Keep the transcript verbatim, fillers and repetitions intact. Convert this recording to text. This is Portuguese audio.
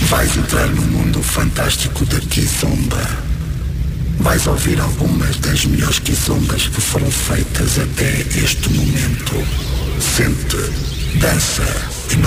Vais entrar no mundo fantástico da kizomba. Vais ouvir algumas das melhores kizombas que foram feitas até este momento. Sente, dança